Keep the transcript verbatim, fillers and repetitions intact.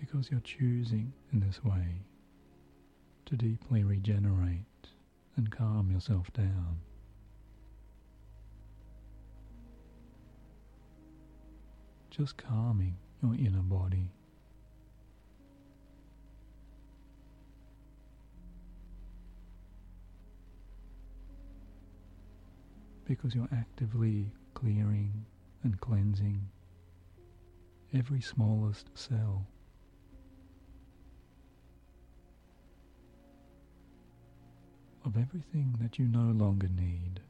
because you're choosing in this way to deeply regenerate and calm yourself down. Just calming your inner body. Because you're actively clearing and cleansing every smallest cell. Of everything that you no longer need.